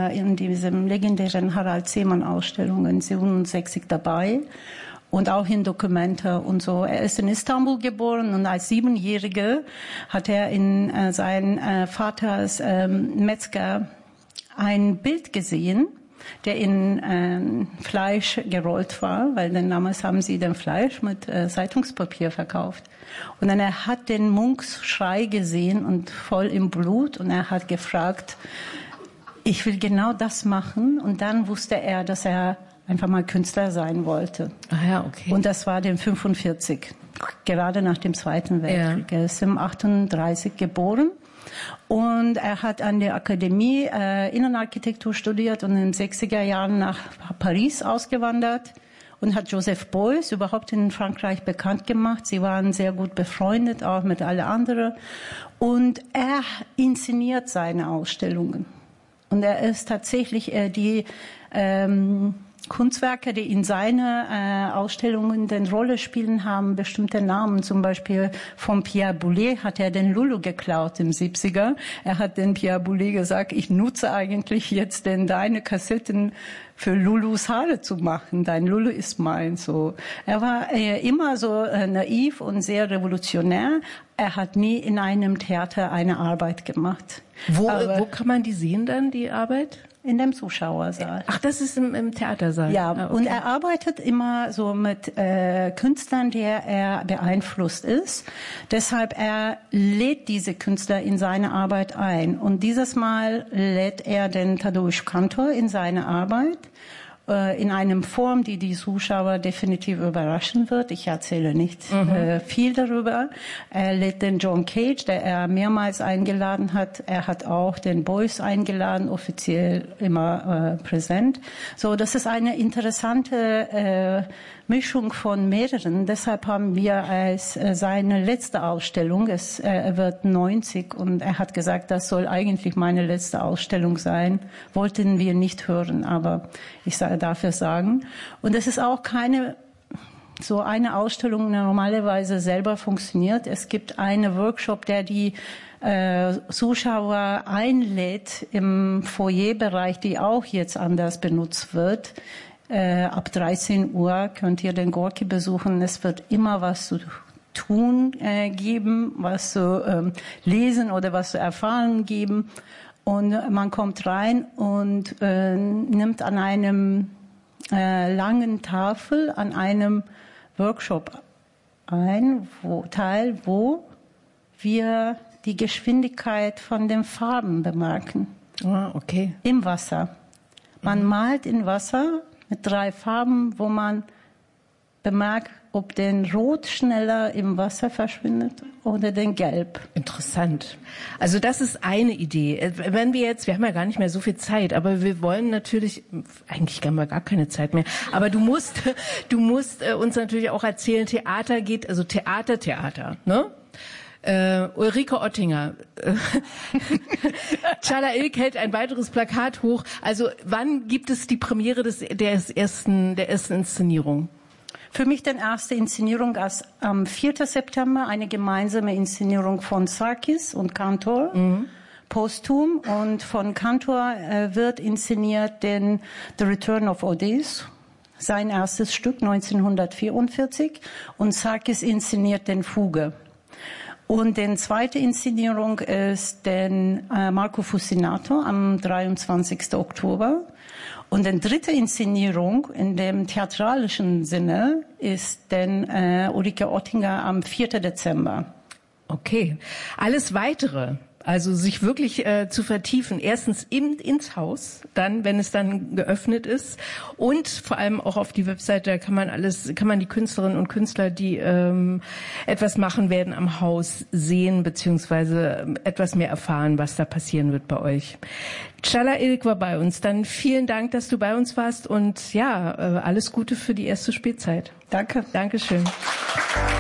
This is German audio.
in diesem legendären Harald Seemann-Ausstellung in 67 dabei. Und auch in Dokumente und so. Er ist in Istanbul geboren und als 7-Jähriger hat er in seinen Vaters Metzger ein Bild gesehen, der in Fleisch gerollt war, weil dann damals haben sie den Fleisch mit Zeitungspapier verkauft. Und dann er hat den Munks Schrei gesehen und voll im Blut und er hat gefragt, ich will genau das machen. Und dann wusste er, dass er einfach mal Künstler sein wollte. Ah ja, okay. Und das war den 45, gerade nach dem Zweiten Weltkrieg. Ja. Er ist im 38 geboren und er hat an der Akademie Innenarchitektur studiert und in den 60er Jahren nach Paris ausgewandert und hat Joseph Beuys überhaupt in Frankreich bekannt gemacht. Sie waren sehr gut befreundet, auch mit allen anderen. Und er inszeniert seine Ausstellungen. Und er ist tatsächlich die Kunstwerke, die in seine Ausstellungen den Rolle spielen, haben bestimmte Namen. Zum Beispiel von Pierre Boulez hat er den Lulu geklaut im 70er. Er hat den Pierre Boulez gesagt, ich nutze eigentlich jetzt deine Kassetten für Lulus Haare zu machen. Dein Lulu ist mein. So. Er war immer so naiv und sehr revolutionär. Er hat nie in einem Theater eine Arbeit gemacht. Wo kann man die sehen dann, die Arbeit? In dem Zuschauersaal. Ach, das ist im Theatersaal? Ja, okay. Und er arbeitet immer so mit Künstlern, der er beeinflusst ist. Deshalb er lädt diese Künstler in seine Arbeit ein. Und dieses Mal lädt er den Tadeusz Kantor in seine Arbeit. In einem Form, die die Zuschauer definitiv überraschen wird. Ich erzähle nicht viel darüber. Er lädt den John Cage, der er mehrmals eingeladen hat. Er hat auch den Beuys eingeladen, offiziell immer präsent. So, das ist eine interessante Mischung von mehreren. Deshalb haben wir als seine letzte Ausstellung, er wird 90 und er hat gesagt, das soll eigentlich meine letzte Ausstellung sein. Wollten wir nicht hören, aber ich darf es sagen. Und es ist auch keine so eine Ausstellung, die normalerweise selber funktioniert. Es gibt einen Workshop, der die Zuschauer einlädt im Foyerbereich, die auch jetzt anders benutzt wird. Ab 13 Uhr könnt ihr den Gorki besuchen. Es wird immer was zu tun geben, was zu lesen oder was zu erfahren geben. Und man kommt rein und nimmt an einem langen Tafel, an einem Workshop teil, wo wir die Geschwindigkeit von den Farben bemerken. Ah, okay. Im Wasser. Man malt in Wasser mit 3 Farben, wo man bemerkt, ob den Rot schneller im Wasser verschwindet oder den Gelb. Interessant. Also das ist eine Idee. Wenn wir haben ja gar nicht mehr so viel Zeit, aber wir wollen natürlich, eigentlich haben wir gar keine Zeit mehr, aber du musst uns natürlich auch erzählen, Theater geht, also Theater, ne? Ulrike Ottinger. Çağla İlk hält ein weiteres Plakat hoch. Also wann gibt es die Premiere der ersten Inszenierung? Für mich die erste Inszenierung am 4. September, eine gemeinsame Inszenierung von Sarkis und Kantor, posthum. Und von Kantor wird inszeniert The Return of Odysseus, sein erstes Stück 1944. Und Sarkis inszeniert den Fuge. Und die zweite Inszenierung ist den Marco Fucinato am 23. Oktober. Und die dritte Inszenierung in dem theatralischen Sinne ist Ulrike Ottinger am 4. Dezember. Okay. Alles Weitere, also sich wirklich zu vertiefen, erstens ins Haus, dann, wenn es dann geöffnet ist, und vor allem auch auf die Webseite, da kann man die Künstlerinnen und Künstler, die etwas machen werden am Haus, sehen, beziehungsweise etwas mehr erfahren, was da passieren wird bei euch. Çağla İlk war bei uns. Dann vielen Dank, dass du bei uns warst und ja, alles Gute für die erste Spielzeit. Danke. Dankeschön.